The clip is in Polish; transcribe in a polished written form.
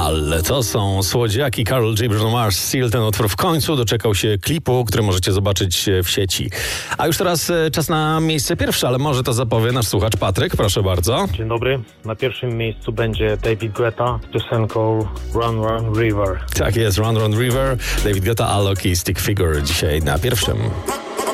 Ale to są słodziaki. Karol G. Bruno Mars, Seal. Ten utwór w końcu doczekał się klipu, który możecie zobaczyć w sieci. A już teraz czas na miejsce pierwsze, ale może to zapowie nasz słuchacz Patryk. Proszę bardzo. Dzień dobry. Na pierwszym miejscu będzie David Guetta z piosenką Run Run River. Tak jest, Run Run River. David Guetta, Alok i Stick Figure dzisiaj na pierwszym.